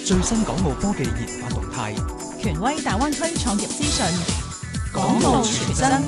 最新港澳科技研發動態， 權威大灣區創業資訊， 港澳傳真。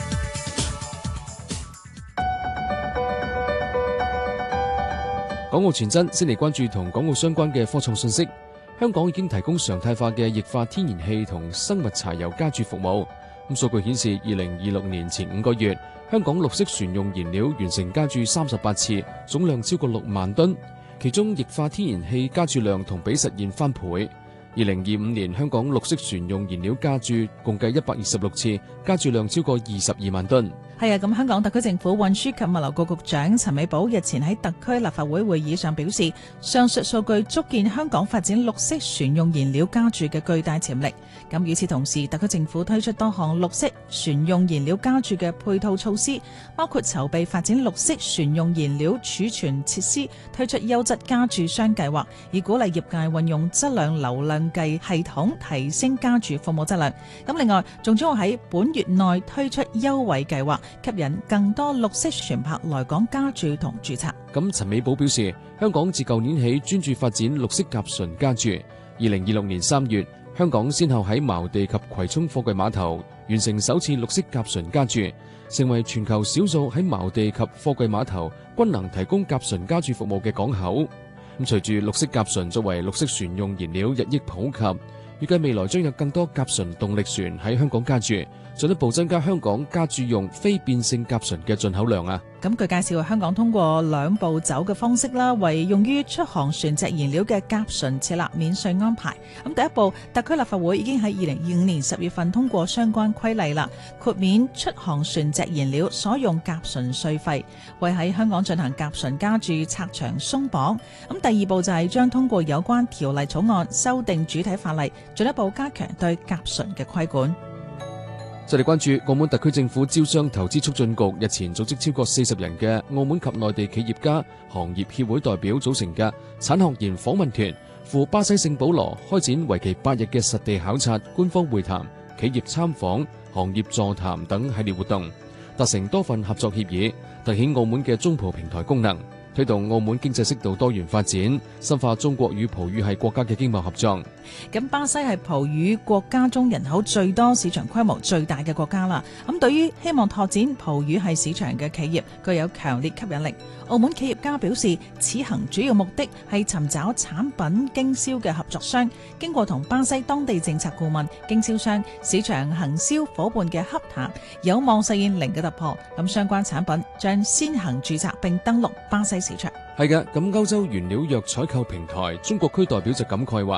港澳傳真先嚟關注同港澳相關嘅科創信息。香港已經提供常態化嘅液化天然氣同生物柴油加注服務。數據顯示，2026年前5個月，香港綠色船用燃料完成加注38次，總量超過6萬噸。其中液化天然氣加注量同比實現翻倍。2025年香港綠色船用燃料加注共計126次，加注量超過22萬噸。 係啊，咁香港特區政府運輸及物流局局長陳美寶日前喺特區立法會會議上表示，上述數據足見香港發展綠色船用燃料加注嘅巨大潛力。咁與此同時，特區政府推出多項綠色船用燃料加注嘅配套措施，包括籌備發展綠色船用燃料儲存設施，推出優質加注商計劃，以鼓勵業界運用質量流量計系統提升加注服務質量。咁另外，仲將會喺本月內推出優惠計劃，吸引更多綠色船舶來港加注同註冊。 咁陳美寶表示，香港自舊年起專注發展綠色甲醇加注。2026年3月，香港先後喺茅地及葵涌貨櫃碼頭完成首次綠色甲醇加注，成為全球少數喺茅地及貨櫃碼頭均能提供甲醇加注服務嘅港口。隨住綠色甲醇作為綠色船用燃料日益普及，預計未來將有更多甲醇動力船喺香港加注，進一步增加香港加注用非變性甲醇嘅進口量啊！ 咁據介紹，香港通過兩步走嘅方式啦，為用於出航船隻燃料嘅甲醇設立免稅安排。咁第一步，特區立法會已經喺2025年10月份通過相關規例啦，豁免出航船隻燃料所用甲醇稅費，為喺香港進行甲醇加注拆牆鬆綁。咁第二步就係將通過有關條例草案修訂主體法例，進一步加強對甲醇嘅規管。 再嚟關注澳門特區政府招商投資促進局日前組織超過40人嘅澳門及內地企業家行業協會代表組成嘅產學研訪問團赴巴西聖保羅開展為期8日嘅實地考察、官方會談、企業參訪、行業座談等系列活動，達成多份合作協議，凸顯澳門嘅中葡平台功能，推動澳門經濟適度多元發展，深化中國與葡語系國家嘅經貿合作。 咁巴西係葡語國家中人口最多、市場規模最大嘅國家啦。咁對於希望拓展葡語系市場嘅企業，具有強烈吸引力。澳門企業家表示，此行主要目的係尋找產品經銷嘅合作商，經過同巴西當地政策顧問、經銷商、市場行銷夥伴嘅洽談，有望實現零嘅突破。咁相關產品將先行註冊並登陸巴西市場。 係嘅，咁歐洲原料藥採購平台中國區代表就感慨話，